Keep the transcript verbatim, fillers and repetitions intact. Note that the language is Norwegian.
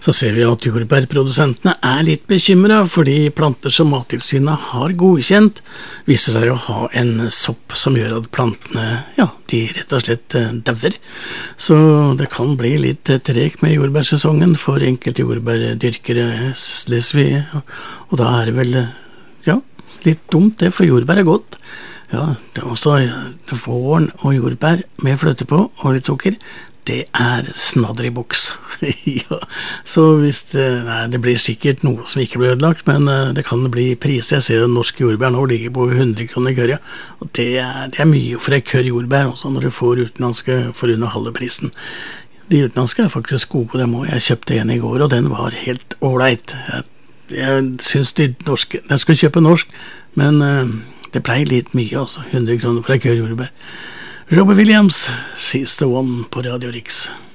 Så ser vi at jordbærprodusentene er litt bekymret, fordi planter som Mattilsynet har godkjent, viser seg å ha en sopp som gjør at plantene, ja, de rett og slett dauer. Så det kan bli litt tregt med jordbærsesongen for enkelte jordbærdyrkere, leser vi, og da er det vel, ja, litt dumt det, for jordbær er godt. Ja, det er også våren og jordbær med fløte på og litt sukker. Det er snadder i boks. Ja, så hvis det, nei, det blir sikkert noe som ikke blir ødelagt, men uh, det kan bli pris. Jeg ser jo norske jordbær nå ligger på hundre kroner kør, ja. Og det er, det er mye for et kør jordbær, også når du får utenlandske for under halve prisen. De utenlandske er faktisk gode, dem også. Jeg kjøpte en i går, og den var helt ålreit. Jeg, jeg synes de norske, jeg skal kjøpe norsk, men uh, det ble litt mye, altså. hundre kroner for et kør jordbær. Robbie Williams, She's the One på Radio Riks.